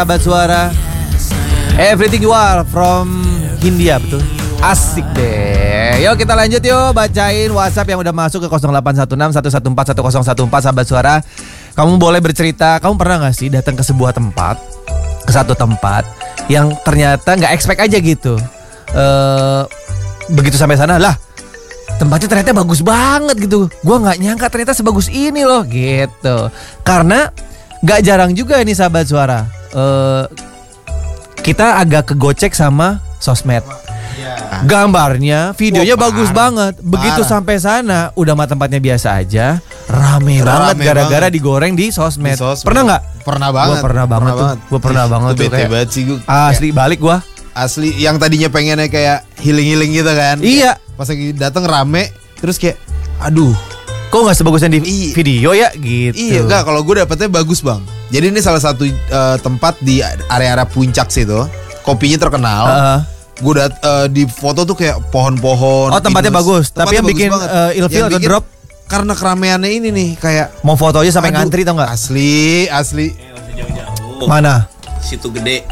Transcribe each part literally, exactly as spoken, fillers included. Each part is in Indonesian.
Sahabat Suara, Everything You Are from Hindia, betul? Asik deh. Yuk kita lanjut yuk, bacain WhatsApp yang udah masuk ke nol delapan satu enam satu satu empat satu nol satu empat. Sahabat Suara, kamu boleh bercerita. Kamu pernah gak sih datang ke sebuah tempat, ke satu tempat yang ternyata gak expect aja gitu. uh, Begitu sampai sana, lah tempatnya ternyata bagus banget gitu. Gua gak nyangka ternyata sebagus ini loh gitu. Karena gak jarang juga nih sahabat Suara, uh, kita agak kegocek sama sosmed. Gambarnya, videonya oh, bagus banget. Begitu parah. Sampai sana, udah mah tempatnya biasa aja, rame, rame banget gara-gara banget. Digoreng di sosmed. Di sosmed. Pernah nggak? Pernah banget. Gue pernah banget pernah tuh. Gue pernah banget tuh. Bete banget sih gue. Asli balik gue. Asli yang tadinya pengennya kayak healing-healing gitu kan. Iya. Pas lagi dateng rame, terus kayak, aduh, kok nggak sebagusnya di I- video ya gitu. Iya, enggak. Kalau gue dapetnya bagus bang. Jadi ini salah satu uh, tempat di area-area puncak situ. Kopinya terkenal. Uh-huh. Gue udah uh, di foto tuh kayak pohon-pohon. Oh tempatnya pinus. Bagus. Tempatnya tapi yang bikin uh, ilfil atau drop karena keramaiannya ini nih kayak mau foto aja sampai aduh, ngantri tau nggak? Asli, asli. Jauh-jauh. Mana? Situ Gede.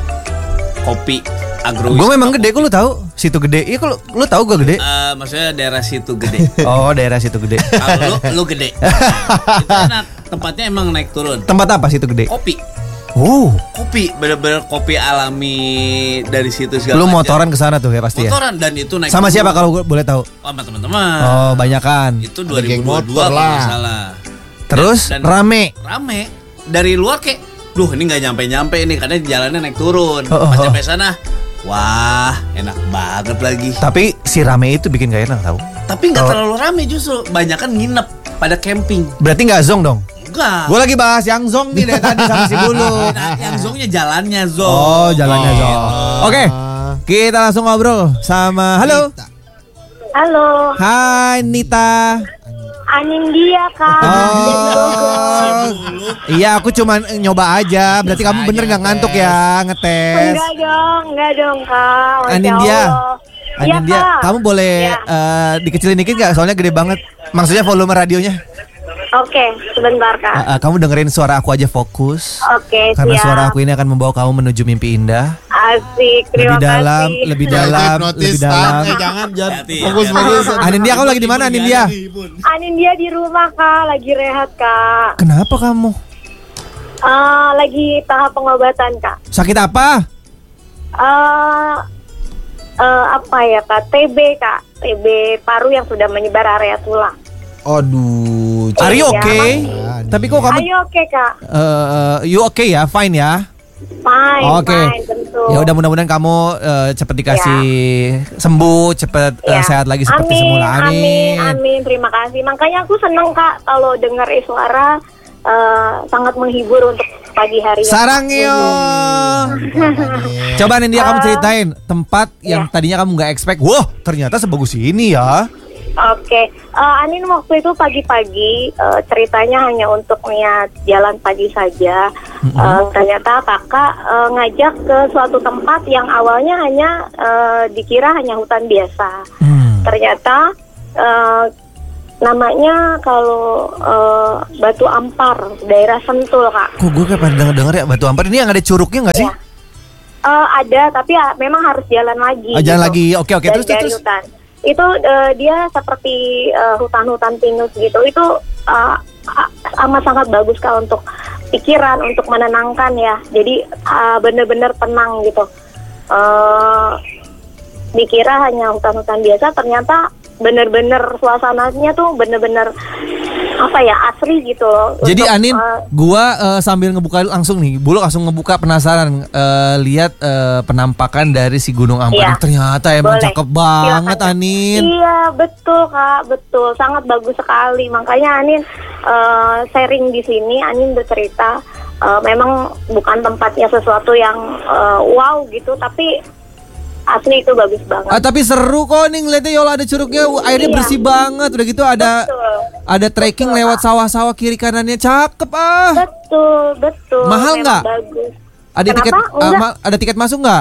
Kopi Agro. Gue memang gede, kok lu tahu? Situ Gede. Iya, kalau lu tahu gue gede. Uh, maksudnya daerah Situ Gede. Oh, daerah Situ Gede. Kalau lu lu gede. Itu enak. Tempatnya emang naik turun. Tempat apa Situ Gede? Kopi. Oh, kopi, bener-bener kopi alami dari situ segala. Lu motoran ke sana tuh ya pasti ya. Motoran dan itu naik. Sama turun. Siapa kalau boleh tahu? Oh, sama teman-teman. Oh, banyakan. Itu dua ribu dua puluh dua kalau nggak salah. Terus dan, dan rame. Rame. Dari luar kayak, duh ini nggak nyampe-nyampe ini karena jalannya naik turun. Oh, oh, Pas oh. sampai sana, wah enak banget lagi. Tapi si rame itu bikin gak enak tahu. Tapi nggak oh. terlalu rame justru, banyakan nginep pada camping. Berarti nggak zong dong? Enggak. Gue lagi bahas yang zong nih dari tadi sama si Bulu. Nah, yang zongnya jalannya zong. Oh jalannya zong. Oh. Oke, okay, kita langsung ngobrol sama. Halo. Halo. Hai Nita. Anindya kak. Oh. Iya, aku cuma nyoba aja. Berarti kamu bener nggak ngantuk ya ngetes? Enggak dong, enggak dong kak. Anindya. Anindya, ya, kamu boleh ya. uh, dikecilin dikit nggak? Soalnya gede banget. Maksudnya volume radionya. Oke, sebentar kak. Uh, uh, kamu dengerin suara aku aja fokus. Oke, karena siap. suara aku ini akan membawa kamu menuju mimpi indah. Asik, lebih terima dalam, kasih. Lebih dalam, lebih dalam. Eh, jangan, jangan. Fokus-fokus. Anindya, kamu lagi di mana Anindya? Anindya di rumah kak, lagi rehat kak. Kenapa kamu? Uh, lagi tahap pengobatan kak. Sakit apa? Uh, uh, apa ya kak? T B kak, T B paru yang sudah menyebar area tulang. Aduh. Are you okay? Ya, tapi kok kamu? Are you okay kak? Uh, you okay ya? Fine ya? Fine, okay. fine tentu. Ya udah mudah-mudahan kamu uh, cepet dikasih ya. sembuh, cepet ya. uh, sehat lagi seperti amin, semula. Amin. Amin, amin. Terima kasih. Makanya aku seneng kak kalau dengar suara uh, sangat menghibur untuk pagi hari. Sarangyo. Coba Nindya uh, kamu ceritain tempat yang ya. Tadinya kamu nggak expect. Wah, ternyata sebagus ini ya. Oke, okay. uh, Anin waktu itu pagi-pagi uh, ceritanya hanya untuk niat jalan pagi saja. Mm-hmm. uh, ternyata kakak uh, ngajak ke suatu tempat yang awalnya hanya uh, dikira hanya hutan biasa. Mm. Ternyata uh, namanya kalau uh, Batu Ampar, daerah Sentul kak. Kok gue kayak pernah denger ya Batu Ampar ini yang ada curugnya nggak sih? Ya. Uh, ada, tapi uh, memang harus jalan lagi. Ah, jalan gitu. lagi, oke oke. Terus dari terus. Hutan. Itu uh, dia seperti uh, hutan-hutan pinus gitu. Itu uh, amat sangat bagus kak untuk pikiran, untuk menenangkan ya. Jadi uh, benar-benar tenang gitu. Uh, dikira hanya hutan-hutan biasa, ternyata benar-benar suasananya tuh benar-benar apa ya, asri gitu loh. Jadi untuk, Anin, uh, gua uh, sambil ngebuka langsung nih, Bulu langsung ngebuka penasaran uh, lihat uh, penampakan dari si Gunung Ampar. Iya. Ternyata emang Boleh. cakep banget. Silakan. Anin. Iya betul kak, betul, sangat bagus sekali. Makanya Anin uh, sharing di sini, Anin bercerita uh, memang bukan tempatnya sesuatu yang uh, wow gitu, tapi asli itu bagus banget. Ah, tapi seru kok nih ngeliatnya, Yola ada curugnya, airnya iya. bersih banget. Udah gitu ada betul. ada trekking betul, lewat sawah-sawah kiri kanannya, cakep ah. Betul, betul. Mahal nggak? Bagus. Ada Kenapa? tiket uh, ma- ada tiket masuk nggak?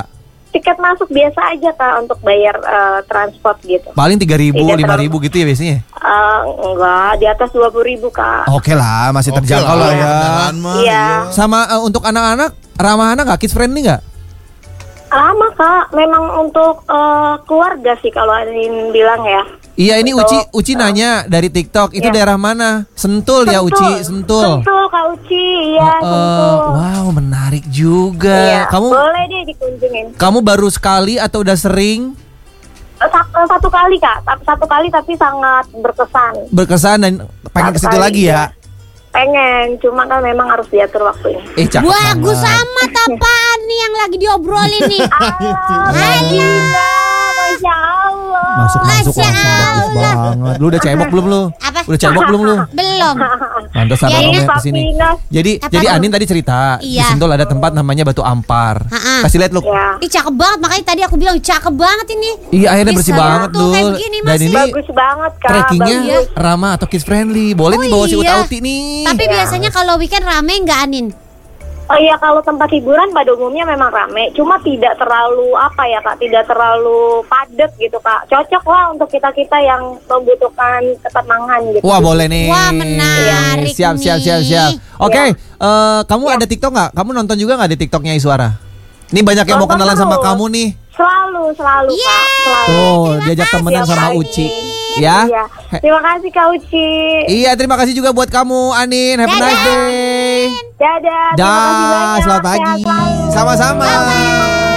tiket masuk biasa aja Kak untuk bayar uh, transport gitu. Paling tiga ribu, Tidak lima terlalu- ribu gitu ya biasanya? Uh, enggak, di atas dua puluh ribu Kak. Oke lah, masih Oke terjangkau lah ya. kendaraan mah, Iya. Sama eh, untuk anak-anak, ramah anak nggak? Kids friendly nggak? Lama Kak, memang untuk uh, keluarga sih kalau Anin bilang ya. Iya, ini Untuk, Uci Uci nanya dari TikTok, itu Iya. daerah mana? Sentul ya Uci, Sentul. Sentul Kak Uci, iya Eh, Sentul. wow, menarik juga. Iya, Kamu boleh deh dikunjungin. kamu baru sekali atau udah sering Sa- Satu kali Kak, Ta- satu kali tapi sangat berkesan. berkesan dan pengen ke situ Satu lagi kali, ya? Pengen, cuma kan memang harus diatur waktunya. Eh, cakep Bagus banget. amat apaan nih yang lagi diobrolin nih. Alhamdulillah, Masya Allah. Masuk masuk Masya langsung bagus Allah. banget. Lu udah cebok belum lu? Apa? Udah cebok belum lu? Belum. Pantas Ya, abang ini ngomong kesini. Papinas. Jadi Apa jadi tuh? Anin tadi cerita di Iya. Sentul ada tempat namanya Batu Ampar. Ha-ha. Kasih lihat lu. Ya. Ih cakep banget, makanya tadi aku bilang cakep banget ini. Iya, airnya Di bersih sana banget tuh Dul. kayak begini Dan masih. ini Bagus banget Kak. trekkingnya bagus. ramah atau kids friendly. Boleh Oh nih bawa si iya. Utauti nih. Tapi Iya. biasanya kalau weekend rame nggak Anin? Oh iya, kalau tempat hiburan pada umumnya memang rame, cuma tidak terlalu apa ya Kak, tidak terlalu padat gitu Kak. Cocok lah untuk kita-kita yang membutuhkan ketenangan gitu. Wah, boleh nih. Wah, menarik Siap, siap, siap, nih. siap. Oke, Iya. eh, kamu ada TikTok nggak? Kamu nonton juga nggak di TikToknya Iswara? Ini banyak yang mau Nonton kenalan sama terus. kamu nih. Selalu, selalu Kak. Selalu. Tuh, diajak temenan Tiap sama pagi. Uci. Ya. Iya. He- Terima kasih Kak Uci. Iya, terima kasih juga buat kamu, Anin. Have a nice day. Dadah. Terima kasih Dah, banyak. selamat Sehat pagi. selalu. Sama-sama.